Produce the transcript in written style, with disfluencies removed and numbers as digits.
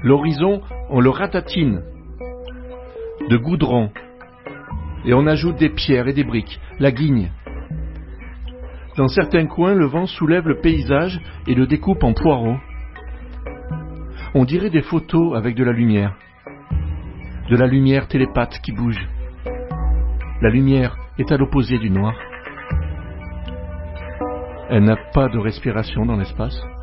L'horizon, on le ratatine de goudron et on ajoute des pierres et des briques, la guigne. Dans certains coins, le vent soulève le paysage et le découpe en poireaux. On dirait des photos avec de la lumière télépathe qui bouge. La lumière est à l'opposé du noir. Elle n'a pas de respiration dans l'espace.